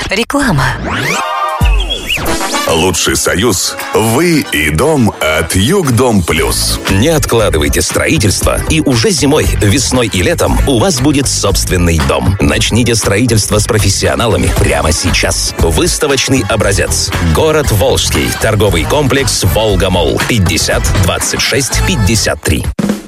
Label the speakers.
Speaker 1: Реклама.
Speaker 2: Лучший союз – вы и дом от Югдом Плюс.
Speaker 3: Не откладывайте строительство, и уже зимой, весной и летом у вас будет собственный дом. Начните строительство с профессионалами прямо сейчас. Выставочный образец. Город Волжский. Торговый комплекс «Волга Молл». 50 26 53.